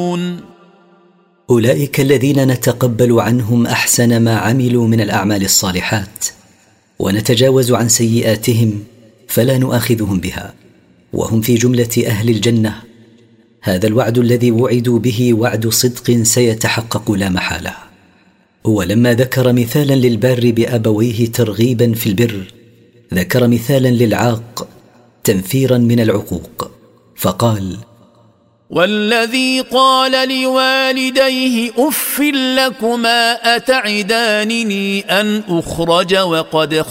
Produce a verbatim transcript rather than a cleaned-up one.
راجعون. أولئك الذين نتقبل عنهم أحسن ما عملوا من الأعمال الصالحات ونتجاوز عن سيئاتهم فلا نؤاخذهم بها، وهم في جملة أهل الجنة. هذا الوعد الذي وعدوا به وعد صدق سيتحقق لا محالة. ولما ذكر مثالا للبار بأبويه ترغيبا في البر، ذكر مثالا للعاق تنفيرا من العقوق، فقال: والذي قال لوالديه أف لكما أتعدانني أن أخرج وقد